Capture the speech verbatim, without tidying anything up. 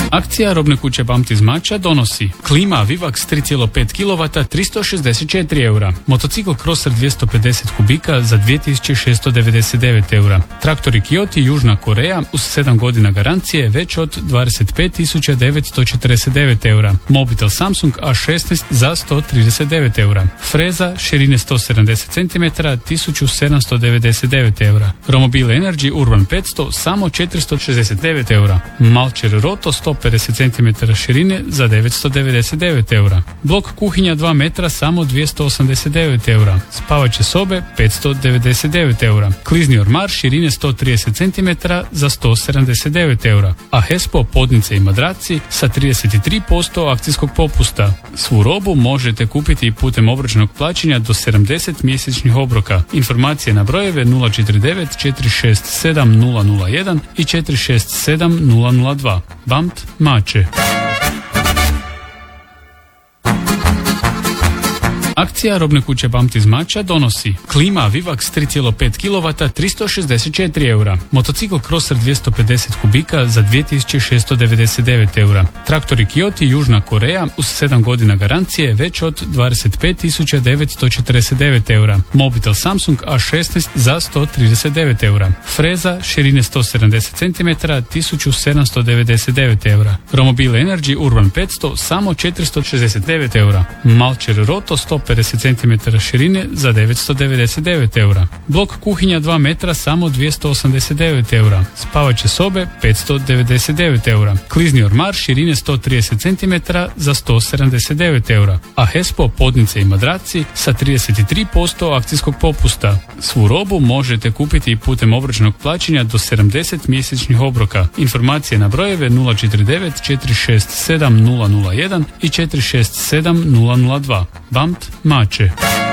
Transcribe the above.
Akcija robne kuće Bamt iz Mača donosi klima Vivax tri zarez pet kilovata tristo šezdeset četiri eura, motocikl Crosser dvjesto pedeset kubika za dvije tisuće šesto devedeset devet eura, traktori Kioti Južna Koreja uz sedam godina garancije već od dvadeset pet tisuća devetsto četrdeset devet eura, mobitel Samsung A šesnaest za sto trideset devet eura, freza širine sto sedamdeset centimetara tisuću sedamsto devedeset devet eura, Romobil Energy Urban petsto samo četiristo šezdeset devet eura, Malcher Roto sto pedeset centimetara širine za devetsto devedeset devet eura, blok kuhinja dva metra samo dvjesto osamdeset devet eura, spavaće sobe petsto devedeset devet eura, klizni ormar širine sto trideset centimetara za sto sedamdeset devet eura, a Hespo podnice i madraci sa trideset tri posto akcijskog popusta. Svu robu možete kupiti putem obročnog plaćanja do sedamdeset mjesečnih obroka. Informacije na brojeve nula četiri devet četiri šest sedam nula nula jedan i četiri šest sedam nula nula dva. Bamt Mače. Akcija robne kuće Bamt iz Mača donosi klima Vivax tri zarez pet kilovata tristo šezdeset četiri eura, motocikl Crosser dvjesto pedeset kubika za dvije tisuće šesto devedeset devet eura, traktori Kioti Južna Koreja uz sedam godina garancije već od dvadeset pet tisuća devetsto četrdeset devet eura, mobitel Samsung A šesnaest za sto trideset devet eura, freza širine sto sedamdeset centimetara tisuću sedamsto devedeset devet eura, Romobil Energy Urban petsto samo četiristo šezdeset devet eura, Malcher Roto sto pedeset centimetara širine za devetsto devedeset devet eura, blok kuhinja dva metra samo dvjesto osamdeset devet eura, spavaće sobe petsto devedeset devet eura, klizni ormar širine sto trideset centimetara za sto sedamdeset devet eura, a Hespo podnice i madraci sa trideset tri posto akcijskog popusta. Svu robu možete kupiti putem obročnog plaćanja do sedamdeset mjesečnih obroka. Informacije na brojeve nula četiri devet četiri šest sedam nula nula jedan i četiri šest sedam nula nula dva. Bamt Mače.